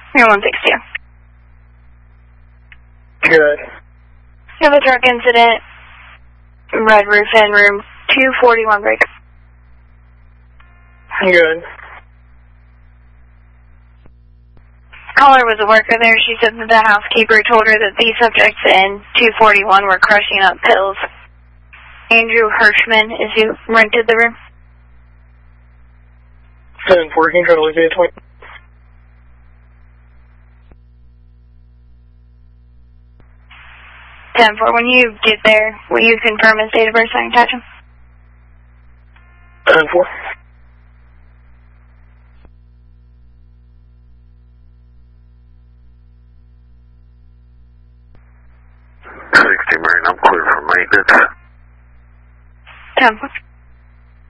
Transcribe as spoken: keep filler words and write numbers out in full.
You're one sixty-two. Good. You have a truck incident. Red Roof Inn, room two forty-one break. Good. Caller was a worker there. She said that the housekeeper told her that these subjects in two forty-one were crushing up pills. Andrew Hirschman, is who rented the room? ten four, can you try to leave it? ten four, when you get there, will you confirm his date of birth so I can catch him? ten four. sixty Marine, I'm clear for maintenance. ten four.